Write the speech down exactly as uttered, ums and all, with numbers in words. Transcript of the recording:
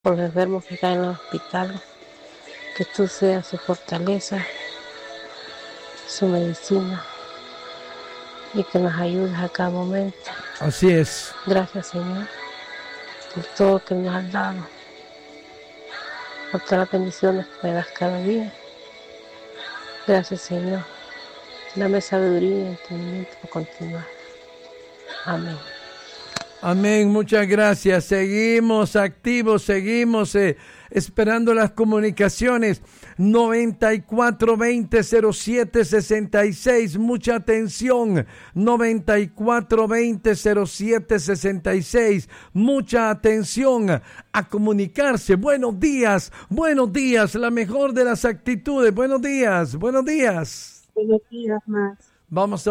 por los enfermos que están en el hospital, que tú seas su fortaleza, su medicina, y que nos ayudes a cada momento. Así es. Gracias, Señor, por todo que nos has dado, por todas las bendiciones que me das cada día. Gracias, Señor. Dame sabiduría y entendimiento para continuar. Amén. Amén, muchas gracias. Seguimos activos, seguimos eh, esperando las comunicaciones. noventa y cuatro veinte cero siete sesenta y seis, mucha atención. noventa y cuatro veinte cero siete sesenta y seis, mucha atención a comunicarse. Buenos días, buenos días, la mejor de las actitudes. Buenos días, buenos días. Buenos días, más. Vamos a